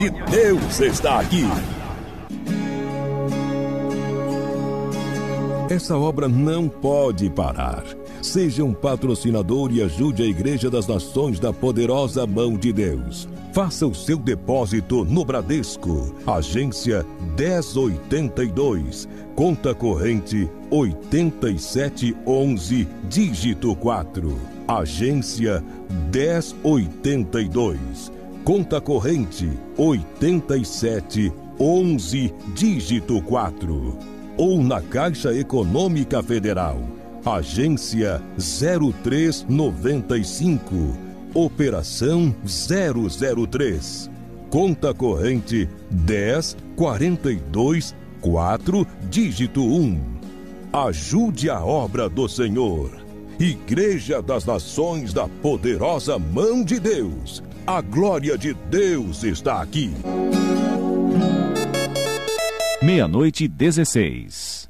E Deus está aqui. Essa obra não pode parar. Seja um patrocinador e ajude a Igreja das Nações da Poderosa Mão de Deus. Faça o seu depósito no Bradesco, agência 1082, conta corrente 8711, dígito 4. Agência 1082, conta corrente 8711, dígito 4. Ou na Caixa Econômica Federal, agência 0395, operação 003, conta corrente 10424, dígito 1. Ajude a obra do Senhor. Igreja das Nações da Poderosa Mão de Deus. A glória de Deus está aqui. 00:16.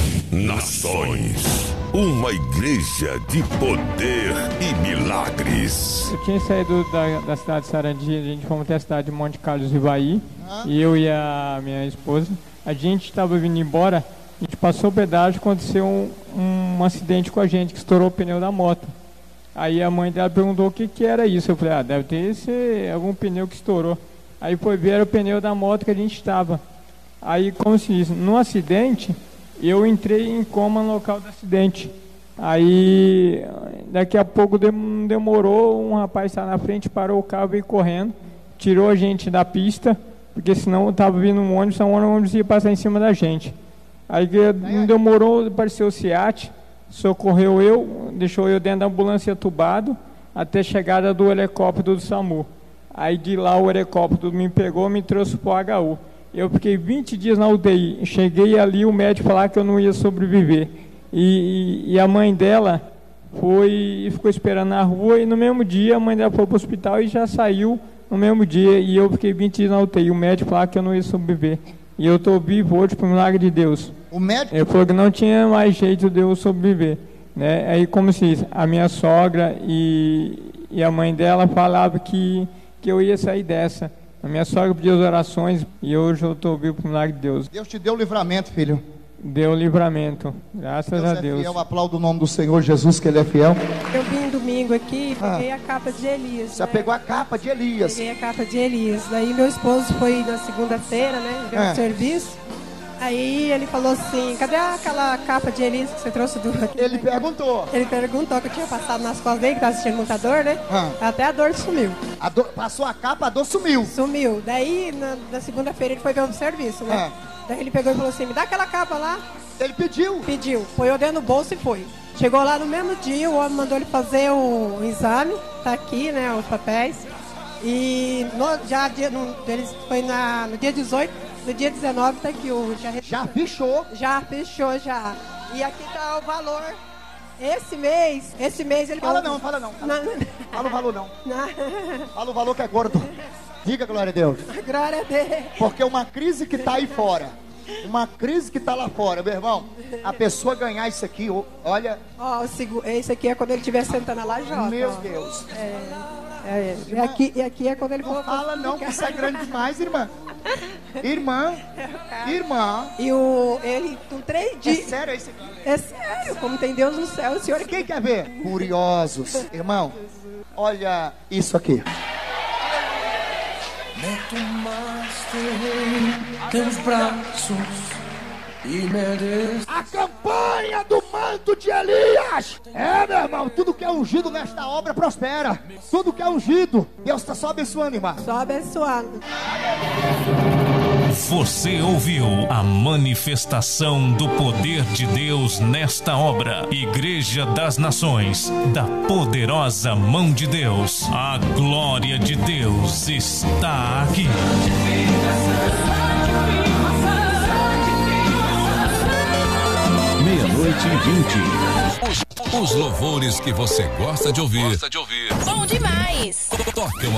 Nações, uma igreja de poder e milagres. Eu tinha saído da cidade de Sarandi, a gente fomos até a cidade de Monte Carlos, Ivaí, e eu e a minha esposa, a gente estava vindo embora, a gente passou o pedágio, aconteceu um acidente com a gente, que estourou o pneu da moto. Aí a mãe dela perguntou o que era isso, eu falei, deve ter algum pneu que estourou. Aí foi ver, era o pneu da moto que a gente estava. Aí, como se diz, no acidente, eu entrei em coma no local do acidente. Aí, daqui a pouco demorou, um rapaz estava na frente, parou o carro, veio correndo, tirou a gente da pista, porque senão estava vindo um ônibus ia passar em cima da gente. Aí não demorou, apareceu o SEAT, socorreu eu, deixou eu dentro da ambulância entubado, até a chegada do helicóptero do SAMU. Aí de lá o helicóptero me pegou, me trouxe para o HU. Eu fiquei 20 dias na UTI, cheguei ali, o médico falou que eu não ia sobreviver. E a mãe dela ficou esperando na rua, e no mesmo dia a mãe dela foi para o hospital e já saiu no mesmo dia, e eu fiquei 20 dias na UTI. O médico falou que eu não ia sobreviver. E eu estou vivo hoje por milagre de Deus. O médico? Ele falou que não tinha mais jeito de eu sobreviver. Né? Aí, como se diz, a minha sogra e a mãe dela falavam que eu ia sair dessa. A minha sogra pediu as orações e hoje eu estou vivo por milagre de Deus. Deus te deu livramento, filho. Deu livramento, graças a Deus. Fiel, aplaudo o nome do Senhor Jesus, que Ele é fiel. Eu vim domingo aqui e peguei a capa de Elias. Você pegou a capa de Elias? Peguei a capa de Elias. Daí meu esposo foi na segunda-feira, né, ver o serviço. Aí ele falou assim, cadê aquela capa de Elias que você trouxe do... Ele perguntou. Ele perguntou que eu tinha passado nas costas dele, que estava sentindo muita dor, né? Até a dor sumiu. Passou a capa, a dor sumiu. Sumiu. Daí, na segunda-feira, ele foi ver o serviço, né? Daí ele pegou e falou assim, me dá aquela capa lá. Ele pediu? Pediu. Foi eu dentro do bolso e foi. Chegou lá no mesmo dia, o homem mandou ele fazer o exame. Tá aqui, né, os papéis. E foi no dia 18, no dia 19 tá aqui o... Já fichou? Já fichou, já. E aqui tá o valor. Esse mês ele... Fala não. Fala o valor não. Fala o valor que é gordo. Diga, glória a Deus. Glória a Deus. Porque uma crise que tá aí fora, uma crise que tá lá fora, meu irmão, a pessoa ganhar isso aqui, olha... Esse aqui é quando ele estiver sentando na lajota. Meu Deus. E aqui é quando ele for... Não fala não, que isso é grande demais, irmã. Irmã. E ele com 3 dias... É sério isso aqui? É sério, como tem Deus no céu, o senhor... Quem quer ver? Curiosos. Irmão, olha isso aqui. Meto mais teus braços e me des... A campanha do manto de Elias. Meu irmão, tudo que é ungido nesta obra prospera. Tudo que é ungido, Deus está só abençoando, irmão. Só abençoando. Você ouviu a manifestação do poder de Deus nesta obra. Igreja das Nações, da Poderosa Mão de Deus. A glória de Deus está aqui. 00:20. Os louvores que você gosta de ouvir. Bom demais. Toque